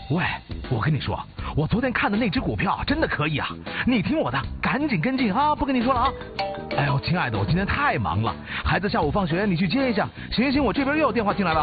喂，我跟你说，我昨天看的那只股票真的可以啊！你听我的，赶紧跟进啊！不跟你说了啊！哎呦，亲爱的，我今天太忙了，孩子下午放学你去接一下。行，我这边又有电话进来了。